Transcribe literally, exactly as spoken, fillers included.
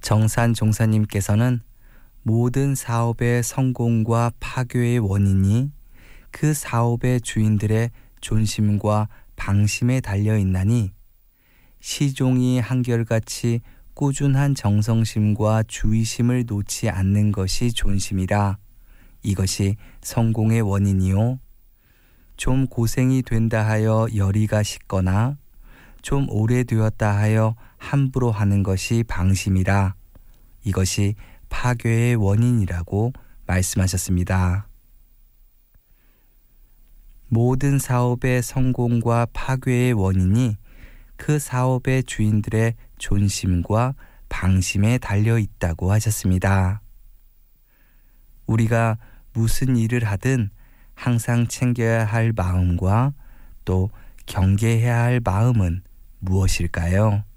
정산 종사님께서는 모든 사업의 성공과 파괴의 원인이 그 사업의 주인들의 존심과 방심에 달려 있나니 시종이 한결같이 꾸준한 정성심과 주의심을 놓지 않는 것이 존심이라. 이것이 성공의 원인이요. 좀 고생이 된다 하여 열의가 식거나 좀 오래되었다 하여 함부로 하는 것이 방심이라. 이것이 파괴의 원인이라고 말씀하셨습니다. 모든 사업의 성공과 파괴의 원인이 그 사업의 주인들의 존심과 방심에 달려 있다고 하셨습니다. 우리가 무슨 일을 하든 항상 챙겨야 할 마음과 또 경계해야 할 마음은 무엇일까요?